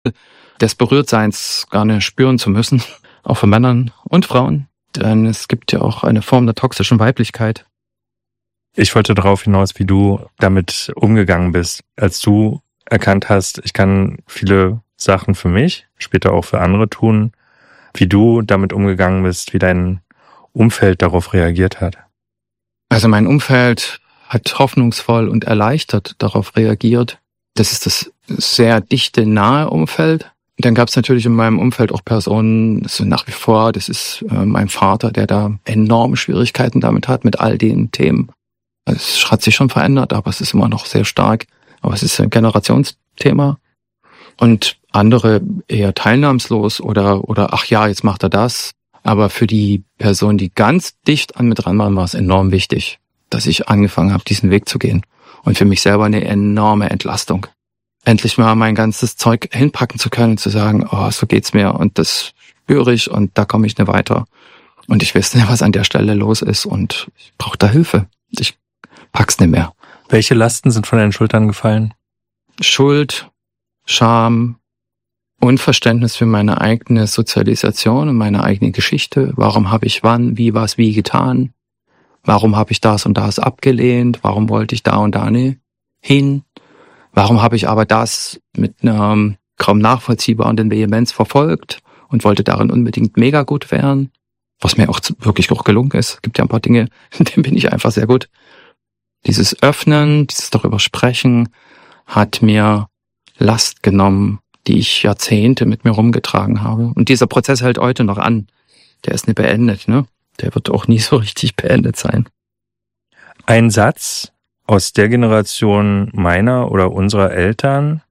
des Berührtseins gar nicht spüren zu müssen, auch von Männern und Frauen. Denn es gibt ja auch eine Form der toxischen Weiblichkeit. Ich wollte darauf hinaus, wie du damit umgegangen bist, als du erkannt hast, ich kann viele Sachen für mich, später auch für andere tun, wie du damit umgegangen bist, wie dein Umfeld darauf reagiert hat. Also mein Umfeld hat hoffnungsvoll und erleichtert darauf reagiert. Das ist das sehr dichte, nahe Umfeld. Dann gab es natürlich in meinem Umfeld auch Personen, das sind nach wie vor, das ist mein Vater, der da enorme Schwierigkeiten damit hat, mit all den Themen. Es hat sich schon verändert, aber es ist immer noch sehr stark. Aber es ist ein Generationsthema. Und andere eher teilnahmslos oder ach ja, jetzt macht er das. Aber für die Person, die ganz dicht an mir dran waren, war es enorm wichtig, dass ich angefangen habe, diesen Weg zu gehen. Und für mich selber eine enorme Entlastung. Endlich mal mein ganzes Zeug hinpacken zu können und zu sagen, oh, so geht's mir und das spüre ich und da komme ich nicht weiter. Und ich weiß nicht, was an der Stelle los ist und ich brauche da Hilfe. Ich pack's nicht mehr. Welche Lasten sind von deinen Schultern gefallen? Schuld, Scham, Unverständnis für meine eigene Sozialisation und meine eigene Geschichte. Warum habe ich wann, wie, was, wie getan? Warum habe ich das und das abgelehnt? Warum wollte ich da und da nicht hin? Warum habe ich aber das mit einer kaum nachvollziehbaren Vehemenz verfolgt und wollte darin unbedingt mega gut werden? Was mir auch wirklich auch gelungen ist. Es gibt ja ein paar Dinge, in denen bin ich einfach sehr gut. Dieses Öffnen, dieses darüber sprechen, hat mir Last genommen, die ich Jahrzehnte mit mir rumgetragen habe. Und dieser Prozess hält heute noch an. Der ist nicht beendet, ne? Der wird auch nie so richtig beendet sein. Ein Satz aus der Generation meiner oder unserer Eltern,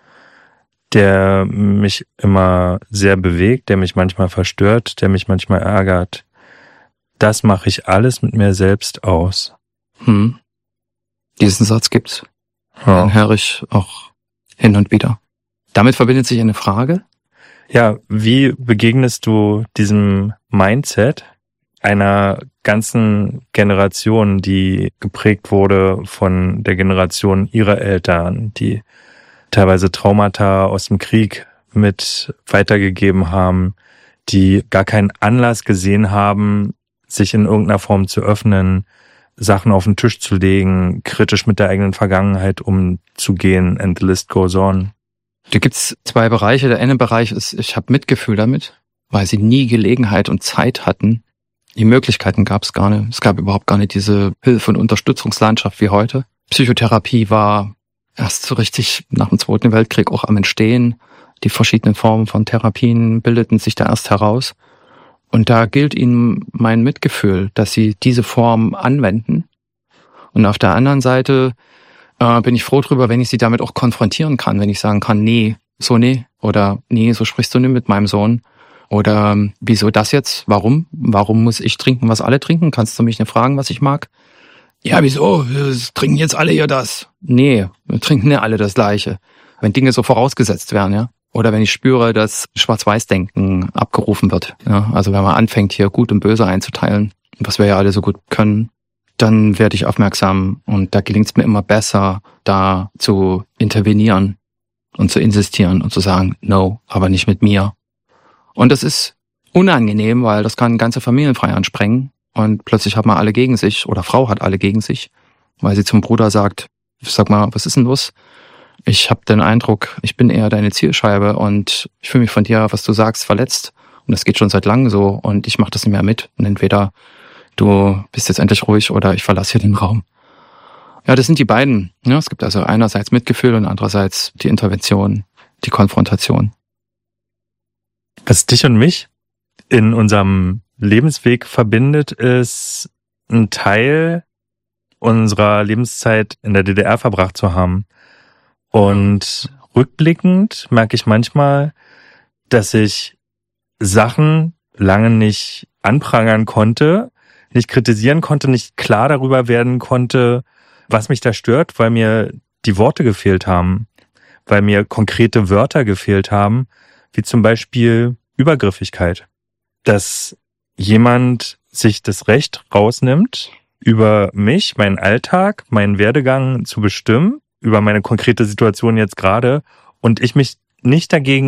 der mich immer sehr bewegt, der mich manchmal verstört, der mich manchmal ärgert. Das mache ich alles mit mir selbst aus. Diesen Satz gibt's. Ja. Den höre ich auch hin und wieder. Damit verbindet sich eine Frage. Ja, wie begegnest du diesem Mindset einer ganzen Generation, die geprägt wurde von der Generation ihrer Eltern, die teilweise Traumata aus dem Krieg mit weitergegeben haben, die gar keinen Anlass gesehen haben, sich in irgendeiner Form zu öffnen, Sachen auf den Tisch zu legen, kritisch mit der eigenen Vergangenheit umzugehen, and the list goes on. Da gibt's zwei Bereiche. Der eine Bereich ist, ich habe Mitgefühl damit, weil sie nie Gelegenheit und Zeit hatten. Die Möglichkeiten gab's gar nicht. Es gab überhaupt gar nicht diese Hilfe- und Unterstützungslandschaft wie heute. Psychotherapie war erst so richtig nach dem Zweiten Weltkrieg auch am Entstehen. Die verschiedenen Formen von Therapien bildeten sich da erst heraus. Und da gilt ihnen mein Mitgefühl, dass sie diese Form anwenden. Und auf der anderen Seite bin ich froh drüber, wenn ich sie damit auch konfrontieren kann, wenn ich sagen kann, nee, so nee, oder nee, so sprichst du nicht mit meinem Sohn. Oder wieso das jetzt? Warum? Warum muss ich trinken, was alle trinken? Kannst du mich nicht fragen, was ich mag? Ja, wieso? Wir trinken jetzt alle hier das. Nee, wir trinken nicht alle das Gleiche. Wenn Dinge so vorausgesetzt werden, ja. Oder wenn ich spüre, dass Schwarz-Weiß-Denken abgerufen wird. Ja? Also wenn man anfängt, hier Gut und Böse einzuteilen, was wir ja alle so gut können, dann werde ich aufmerksam und da gelingt es mir immer besser, da zu intervenieren und zu insistieren und zu sagen, no, aber nicht mit mir. Und das ist unangenehm, weil das kann ganze Familienfeiern ansprengen und plötzlich hat man alle gegen sich oder Frau hat alle gegen sich, weil sie zum Bruder sagt, sag mal, was ist denn los? Ich habe den Eindruck, ich bin eher deine Zielscheibe und ich fühle mich von dir, was du sagst, verletzt. Und das geht schon seit langem so und ich mache das nicht mehr mit. Und entweder du bist jetzt endlich ruhig oder ich verlasse hier den Raum. Ja, das sind die beiden. Ja, es gibt also einerseits Mitgefühl und andererseits die Intervention, die Konfrontation. Was dich und mich in unserem Lebensweg verbindet, ist ein Teil unserer Lebenszeit in der DDR verbracht zu haben. Und rückblickend merke ich manchmal, dass ich Sachen lange nicht anprangern konnte, nicht kritisieren konnte, nicht klar darüber werden konnte, was mich da stört, weil mir die Worte gefehlt haben, weil mir konkrete Wörter gefehlt haben, wie zum Beispiel Übergriffigkeit. Dass jemand sich das Recht rausnimmt, über mich, meinen Alltag, meinen Werdegang zu bestimmen, über meine konkrete Situation jetzt gerade und ich mich nicht dagegen